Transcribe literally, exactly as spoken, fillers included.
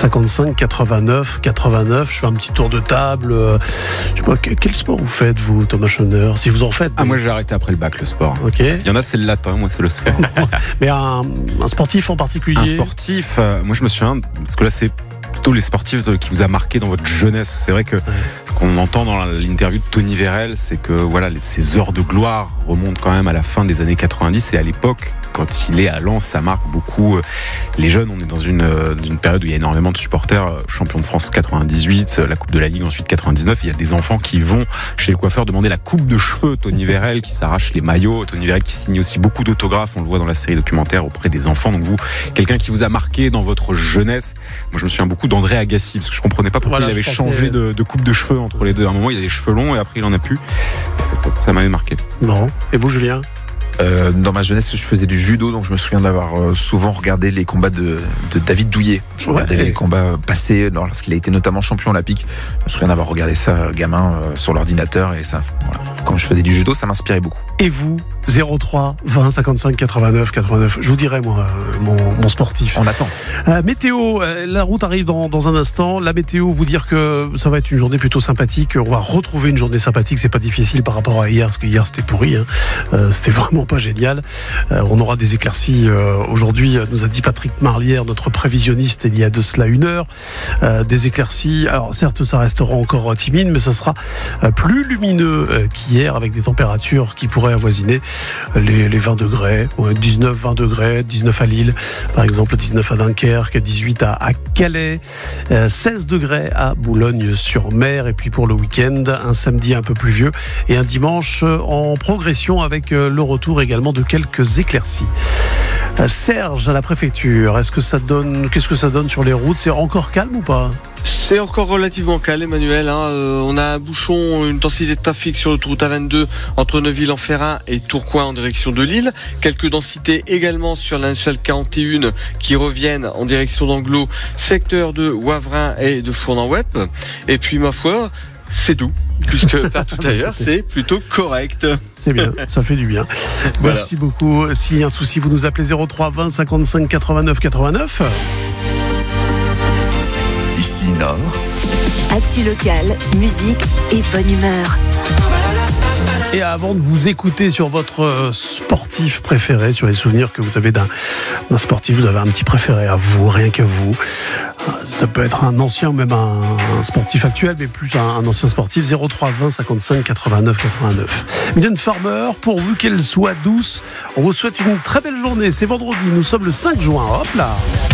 cinquante-cinq quatre-vingt-neuf quatre-vingt-neuf. Je fais un petit tour de table. Euh, je sais pas, quel sport vous faites, vous, Thomas Schoner, si vous en faites? Ah, moi j'ai arrêté après le bac, le sport. Ok. Il y en a, c'est le latin, moi c'est le sport. Mais un, un sportif en particulier? Un sportif, euh, moi je me souviens, parce que là c'est plutôt les sportifs qui vous a marqué dans votre jeunesse. C'est vrai que ouais. ce qu'on entend dans l'interview de Tony Vérel, c'est que voilà, ces heures de gloire remontent quand même à la fin des années quatre-vingt-dix, et à l'époque, quand il est à Lens, ça marque beaucoup les jeunes. On est dans une, une période où il y a énormément de supporters. Champion de France quatre-vingt-dix-huit, la Coupe de la Ligue ensuite quatre-vingt-dix-neuf. Il y a des enfants qui vont chez le coiffeur demander la coupe de cheveux. Tony Vérel qui s'arrache les maillots. Tony Vérel qui signe aussi beaucoup d'autographes. On le voit dans la série documentaire auprès des enfants. Donc vous, quelqu'un qui vous a marqué dans votre jeunesse. Moi, je me souviens beaucoup d'André Agassi, parce que je comprenais pas pourquoi voilà, il avait changé de, de coupe de cheveux entre les deux. À un moment, il a des cheveux longs et après, il en a plus. Ça, ça m'avait marqué. Bon. Et vous, Julien? Euh, dans ma jeunesse, je faisais du judo, donc je me souviens d'avoir euh, souvent regardé les combats de, de David Douillet. Je regardais ouais. les combats passés lorsqu'il a été notamment champion olympique. Je me souviens d'avoir regardé ça gamin euh, sur l'ordinateur, et ça, voilà. Quand je faisais du judo, ça m'inspirait beaucoup. Et vous, zéro trois vingt cinquante-cinq quatre-vingt-neuf quatre-vingt-neuf. Je vous dirai moi mon, mon sportif. On attend. Euh, météo, euh, la route arrive dans, dans un instant. La météo, vous dire que ça va être une journée plutôt sympathique. On va retrouver une journée sympathique. C'est pas difficile par rapport à hier, parce que hier c'était pourri. Hein. Euh, c'était vraiment pas génial. Euh, on aura des éclaircies euh, aujourd'hui. Nous a dit Patrick Marlière, notre prévisionniste, il y a de cela une heure. Euh, des éclaircies. Alors certes, ça restera encore timide, mais ça sera euh, plus lumineux euh, qu'hier, avec des températures qui pourraient avoisiner les, les vingt degrés, ouais, dix-neuf vingt degrés, dix-neuf à Lille, par exemple, dix-neuf à Dunkerque, dix-huit à, à Calais, euh, seize degrés à Boulogne-sur-Mer. Et puis pour le week-end, un samedi un peu pluvieux et un dimanche en progression, avec le retour également de quelques éclaircies. Serge, à la préfecture, est-ce que ça donne, qu'est-ce que ça donne sur les routes? C'est encore calme ou pas? C'est encore relativement calme, Emmanuel. Hein. Euh, on a un bouchon, une densité de trafic sur l'autoroute A vingt-deux entre Neuville-en-Ferrain et Tourcoing en direction de Lille. Quelques densités également sur la nationale quarante et un qui reviennent en direction d'Anglo, secteur de Wavrin et de Fournan-Wep. Et puis, ma foi, c'est doux, puisque partout ailleurs, c'est plutôt correct. C'est bien, ça fait du bien. Voilà. Merci beaucoup. S'il y a un souci, vous nous appelez zéro trois vingt cinquante-cinq quatre-vingt-neuf quatre-vingt-neuf. Ici Nord. Actu locale, musique et bonne humeur. Et avant de vous écouter sur votre sportif préféré, sur les souvenirs que vous avez d'un, d'un sportif, vous avez un petit préféré à vous, rien qu'à vous. Ça peut être un ancien ou même un, un sportif actuel, mais plus un, un ancien sportif. zéro trois vingt cinquante-cinq quatre-vingt-neuf quatre-vingt-neuf. Mylène Farmer, pourvu qu'elle soit douce, on vous souhaite une très belle journée. C'est vendredi, nous sommes le cinq juin. Hop là!